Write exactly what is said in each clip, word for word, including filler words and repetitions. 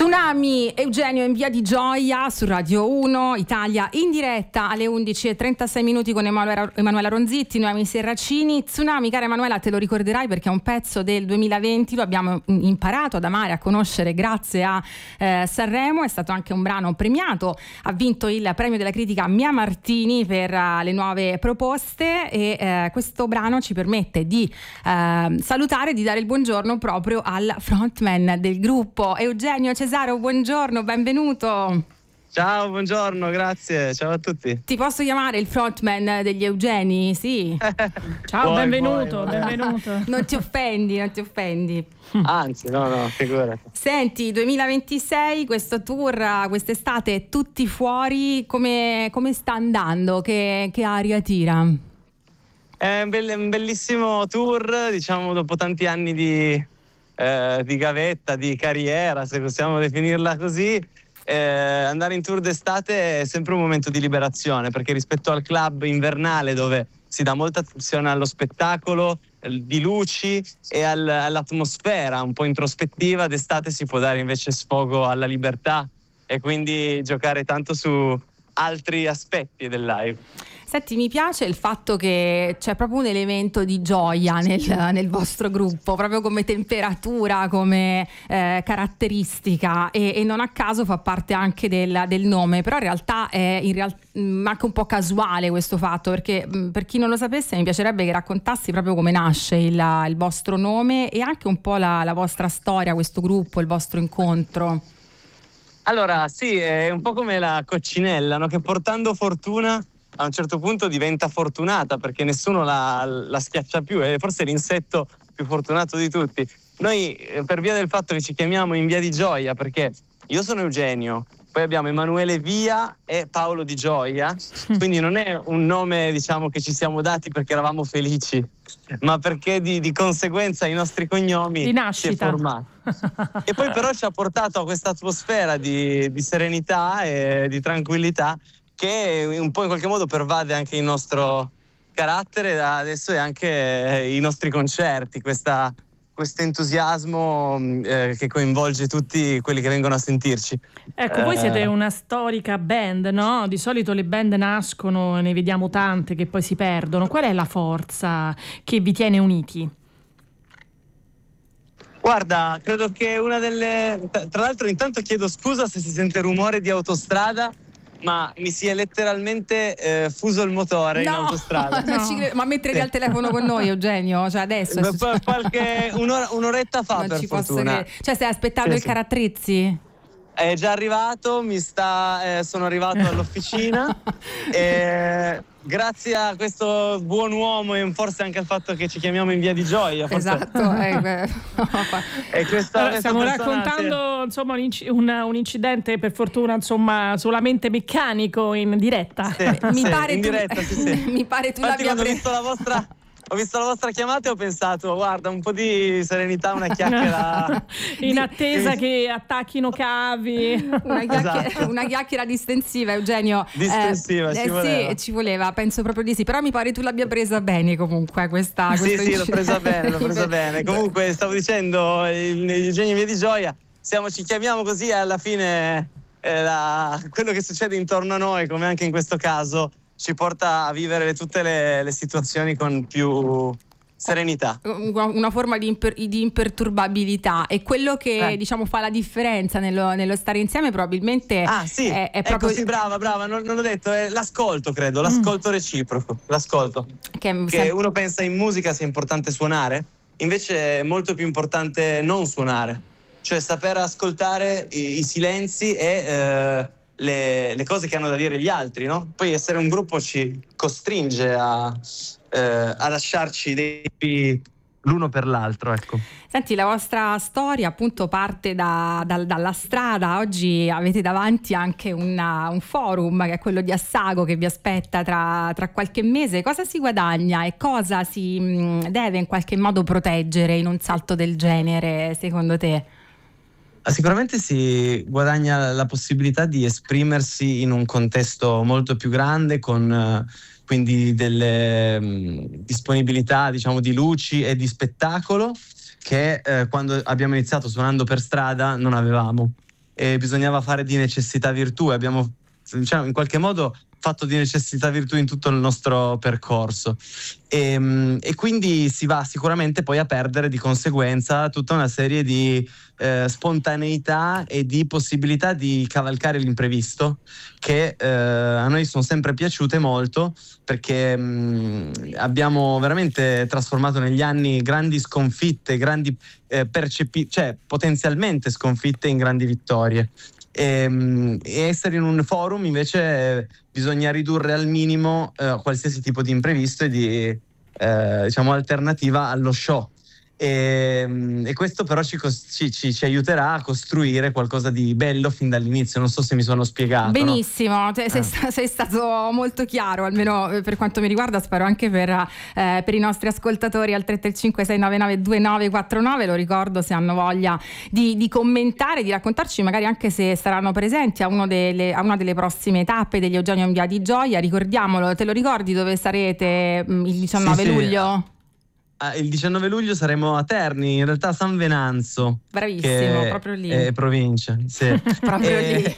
Tsunami, Eugenio in Via di Gioia su Radio uno, Italia in diretta alle undici e trentasei minuti con Emanuela, Emanuela Ronzitti, Noemi Serracini. Tsunami, cara Emanuela, te lo ricorderai perché è un pezzo del duemilaventi, lo abbiamo imparato ad amare, a conoscere grazie a eh, Sanremo, è stato anche un brano premiato, ha vinto il premio della critica Mia Martini per uh, le nuove proposte e eh, questo brano ci permette di uh, salutare, di dare il buongiorno proprio al frontman del gruppo, Eugenio Cesaro. Buongiorno, benvenuto. Ciao, buongiorno, grazie, ciao a tutti. Ti posso chiamare il frontman degli Eugeni? Sì. Ciao, Poi, benvenuto, poi, benvenuto. Non ti offendi, non ti offendi. Anzi, no, no, figurati. Senti, duemilaventisei, questo tour, quest'estate, tutti fuori, come, come sta andando? Che, che aria tira? È un, bell- un bellissimo tour, diciamo, dopo tanti anni di, eh, di gavetta, di carriera, se possiamo definirla così. Eh, andare in tour d'estate è sempre un momento di liberazione, perché rispetto al club invernale dove si dà molta attenzione allo spettacolo, di luci e al, all'atmosfera un po' introspettiva, d'estate si può dare invece sfogo alla libertà e quindi giocare tanto su altri aspetti del live. Senti, mi piace il fatto che c'è proprio un elemento di gioia nel, nel vostro gruppo, proprio come temperatura, come eh, caratteristica e, e non a caso fa parte anche del, del nome, però in realtà è in real- anche un po' casuale questo fatto, perché per chi non lo sapesse mi piacerebbe che raccontassi proprio come nasce il, il vostro nome e anche un po' la, la vostra storia, questo gruppo, il vostro incontro. Allora, sì, è un po' come la coccinella, no? Che portando fortuna a un certo punto diventa fortunata perché nessuno la, la schiaccia più, è forse l'insetto più fortunato di tutti. Noi, per via del fatto che ci chiamiamo in Via di Gioia, perché io sono Eugenio, poi abbiamo Emanuele Via e Paolo Di Gioia, quindi non è un nome, diciamo, che ci siamo dati perché eravamo felici, ma perché di, di conseguenza i nostri cognomi di nascita si è formato. E poi però ci ha portato a questa atmosfera di, di serenità e di tranquillità che un po' in qualche modo pervade anche il nostro carattere da adesso e anche i nostri concerti, questa, questo entusiasmo eh, che coinvolge tutti quelli che vengono a sentirci. Ecco, eh, voi siete una storica band, no? Di solito le band nascono e ne vediamo tante che poi si perdono. Qual è la forza che vi tiene uniti? Guarda, credo che una delle... Tra l'altro intanto chiedo scusa se si sente rumore di autostrada, ma mi si è letteralmente eh, fuso il motore no, in autostrada. Non ci credo. Ma mentre eri al telefono con noi, Eugenio? Cioè adesso? Qu- qualche un'ora, un'oretta fa, non per ci posso fortuna. credere. Cioè stai aspettando Sì, il sì. carattrezzi? È già arrivato, mi sta, eh, sono arrivato all'officina e grazie a questo buon uomo e forse anche al fatto che ci chiamiamo in Via di Gioia. Forse... Esatto. eh, e questa, Allora, stiamo questa raccontando insomma, un, inc- un, un incidente per fortuna insomma solamente meccanico in diretta. Sì, mi, sì, pare in tu, diretta, sì, sì. mi pare tu Infatti, l'abbia quando ho preso. visto la vostra... Ho visto la vostra chiamata e ho pensato, guarda, un po' di serenità, una chiacchiera. In attesa che attacchino cavi. Una chiacchiera, Esatto. una chiacchiera distensiva, Eugenio. Distensiva, eh, ci eh, voleva. Sì, ci voleva, penso proprio di sì. Però mi pare tu l'abbia presa bene comunque questa. Sì, questo sì, l'ho presa incidente. bene, l'ho presa bene. Comunque, stavo dicendo, il Eugenio in Via di Gioia, siamo, ci chiamiamo così e alla fine eh, la, quello che succede intorno a noi, come anche in questo caso, ci porta a vivere tutte le, le situazioni con più serenità. Una forma di, imper- di imperturbabilità e quello che eh. diciamo fa la differenza nello, nello stare insieme probabilmente ah sì è, è ecco, proprio sì, brava brava non, non l'ho detto, è l'ascolto, credo l'ascolto mm. reciproco, l'ascolto che, che sem- uno pensa in musica sia importante suonare, invece è molto più importante non suonare, cioè saper ascoltare i, i silenzi e eh, le, le cose che hanno da dire gli altri, no? Poi essere un gruppo ci costringe a Eh, a lasciarci dei l'uno per l'altro, ecco. Senti, la vostra storia appunto parte da, da, dalla strada. Oggi avete davanti anche una, un forum che è quello di Assago che vi aspetta tra, tra qualche mese. Cosa si guadagna e cosa si mh, deve in qualche modo proteggere in un salto del genere, secondo te? Sicuramente si guadagna la possibilità di esprimersi in un contesto molto più grande, con quindi delle mh, disponibilità, diciamo, di luci e di spettacolo che eh, quando abbiamo iniziato suonando per strada non avevamo. e bisognava fare di necessità virtù. Abbiamo, diciamo, in qualche modo fatto di necessità virtù in tutto il nostro percorso e, e quindi si va sicuramente poi a perdere di conseguenza tutta una serie di eh, spontaneità e di possibilità di cavalcare l'imprevisto che eh, a noi sono sempre piaciute molto, perché mh, abbiamo veramente trasformato negli anni grandi sconfitte, grandi eh, percepi- cioè potenzialmente sconfitte in grandi vittorie. E, e essere in un forum invece bisogna ridurre al minimo eh, qualsiasi tipo di imprevisto e di eh, diciamo alternativa allo show, e, e questo però ci, ci, ci, ci aiuterà a costruire qualcosa di bello fin dall'inizio. Non so se mi sono spiegato. Benissimo, no? sei, eh. sta, sei stato molto chiaro, almeno per quanto mi riguarda, spero anche per, eh, per i nostri ascoltatori al tre tre cinque sei nove nove due nove quattro nove. Lo ricordo, se hanno voglia di, di commentare, di raccontarci magari anche se saranno presenti a, uno delle, a una delle prossime tappe degli Eugenio in Via di Gioia. Ricordiamolo, te lo ricordi dove sarete mh, il diciannove sì, sì. luglio? Il diciannove luglio saremo a Terni, in realtà a San Venanzo. Bravissimo, proprio lì. È provincia, sì. Proprio e... lì.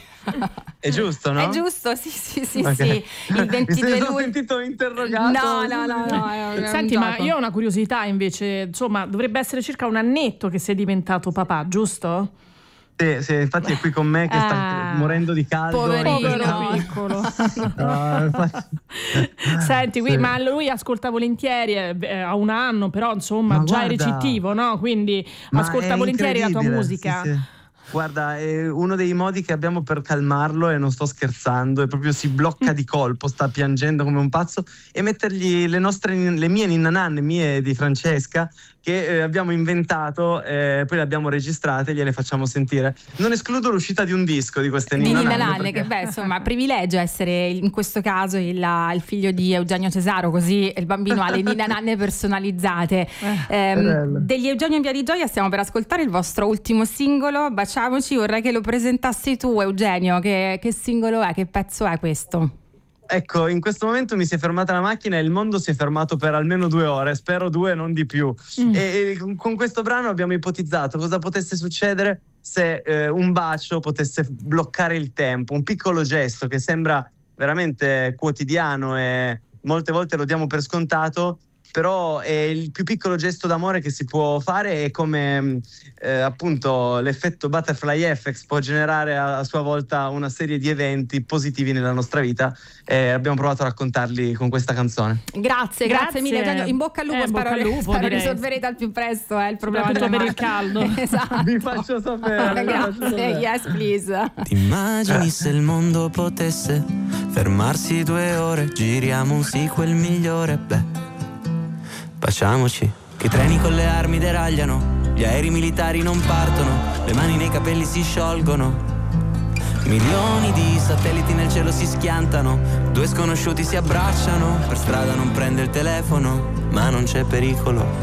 È giusto, no? È giusto, sì, sì, sì, okay. sì. Il ventidue Mi sono luglio. sentito interrogato. No, no, no, no, no. Senti, ma io ho una curiosità invece, insomma, dovrebbe essere circa un annetto che sei diventato papà, giusto? Sì, sì, infatti è qui con me che ah, sta morendo di caldo. Poverino piccolo. No, infatti... Senti, qui, sì. ma lui ascolta volentieri, eh, ha un anno, però insomma ma già guarda, è recittivo, no? Quindi ma ascolta volentieri la tua musica. Sì, sì. Guarda, è uno dei modi che abbiamo per calmarlo, e non sto scherzando, è proprio si blocca di colpo, sta piangendo come un pazzo, e mettergli le nostre, le mie ninna nanne, mie di Francesca, che eh, abbiamo inventato, eh, poi le abbiamo registrate e gliele facciamo sentire. Non escludo l'uscita di un disco di queste ninna di nanne. Ninna Nanne, perché... che beh, insomma, privilegio essere in questo caso il, il figlio di Eugenio Cesaro, così il bambino ha le ninna nanne personalizzate. Eh, degli Eugenio in Via di Gioia stiamo per ascoltare il vostro ultimo singolo, Baciamoci. Vorrei che lo presentassi tu, Eugenio. Che, che singolo è? Che pezzo è questo? Ecco, in questo momento mi si è fermata la macchina e il mondo si è fermato per almeno due ore, spero due, non di più. Mm. E, e con questo brano abbiamo ipotizzato cosa potesse succedere se eh, un bacio potesse bloccare il tempo, un piccolo gesto che sembra veramente quotidiano e molte volte lo diamo per scontato, però è il più piccolo gesto d'amore che si può fare, e come eh, appunto l'effetto butterfly effect può generare a, a sua volta una serie di eventi positivi nella nostra vita, e abbiamo provato a raccontarli con questa canzone. Grazie, grazie, grazie mille Eugenio. In bocca al lupo, eh, spero, bocca al lupo, spero risolverete al più presto eh, il problema per il caldo. Esatto. Vi faccio sapere. Grazie, faccio sapere. Yes please. Ti immagini se il mondo potesse fermarsi due ore, giriamo un sequel migliore, beh, baciamoci, che i treni con le armi deragliano, gli aerei militari non partono, le mani nei capelli si sciolgono, milioni di satelliti nel cielo si schiantano, due sconosciuti si abbracciano, per strada non prende il telefono, ma non c'è pericolo.